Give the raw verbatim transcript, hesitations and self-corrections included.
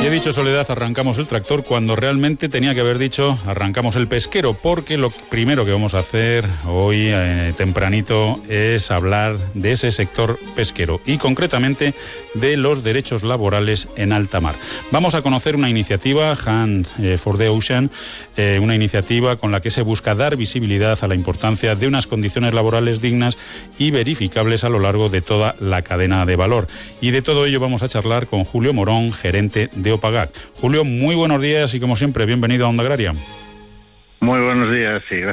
Y he dicho, Soledad, arrancamos el tractor cuando realmente tenía que haber dicho arrancamos el pesquero, porque lo primero que vamos a hacer hoy eh, tempranito es hablar de ese sector pesquero y concretamente de los derechos laborales en alta mar. Vamos a conocer una iniciativa, Hands for the Ocean, eh, una iniciativa con la que se busca dar visibilidad a la importancia de unas condiciones laborales dignas y verificables a lo largo de toda la cadena de valor. Y de todo ello vamos a charlar con Julio Morón, gerente de OPAGAC. Julio, muy buenos días y como siempre, bienvenido a Onda Agraria. Muy buenos días, sí, gracias.